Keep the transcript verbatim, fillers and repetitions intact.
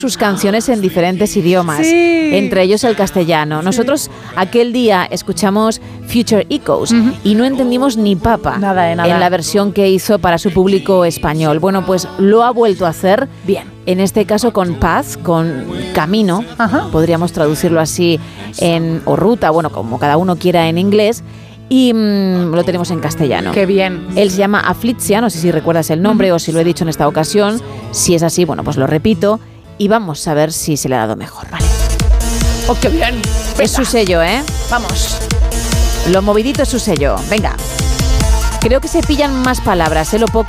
sus canciones en diferentes idiomas, sí. entre ellos el castellano. Nosotros sí. aquel día escuchamos Future Echoes uh-huh. y no entendimos ni papa nada de nada. en la versión que hizo para su público español. Bueno, pues lo ha vuelto a hacer bien. En este caso con Path, con Camino, uh-huh. podríamos traducirlo así, en, o ruta, bueno, como cada uno quiera en inglés. Y mmm, lo tenemos en castellano. ¡Qué bien! Él se llama Aflitzia, no sé si recuerdas el nombre uh-huh. o si lo he dicho en esta ocasión. Si es así, bueno, pues lo repito. Y vamos a ver si se le ha dado mejor, ¿vale? ¡Oh, qué bien! Venga. Es su sello, ¿eh? Vamos. Lo movidito es su sello. Venga. Creo que se pillan más palabras, ¿eh? Lo poco